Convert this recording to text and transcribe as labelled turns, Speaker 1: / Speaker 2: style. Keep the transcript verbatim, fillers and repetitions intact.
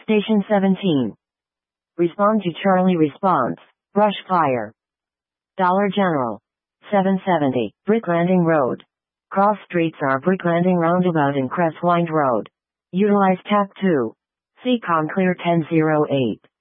Speaker 1: Station seventeen. Respond to Charlie response. Brush fire. Dollar General. seven seventy. Brick Landing Road. Cross streets are Brick Landing Roundabout and Crestwind Road. Utilize Tap two. See Conclear ten oh eight.